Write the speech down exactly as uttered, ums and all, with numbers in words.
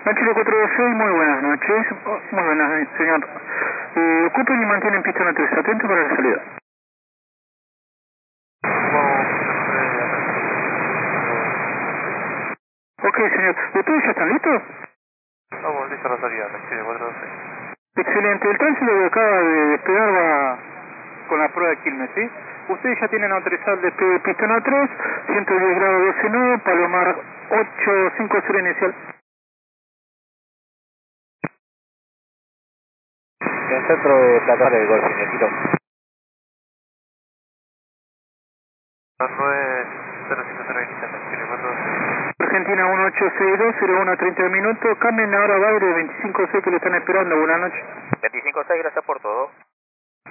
Chile cuatro dos seis, muy buenas noches. Oh, muy buenas, señor. Eh, ocupen y mantienen pista en tres, atento para la salida. Ok, señor. ¿Ustedes ya están listos? Vamos, listo la salida, Chile cuatro dos seis. Excelente. El tránsito que acaba de despegar va con la prueba de Quilmes, ¿sí? Ustedes ya tienen autorizado el despegue de pista en tres, ciento diez grados doce nudo, Palomar ocho cinco cero inicial. En centro de Plaza del Golfo, necesito. nueve cero cinco cero inicial, Chile cuatro dos seis. Argentina uno ocho seis dos, cero uno treinta minutos, cambien ahora a Baile veinticinco seis que lo están esperando, buenas noches. veinticinco seis, gracias por todo.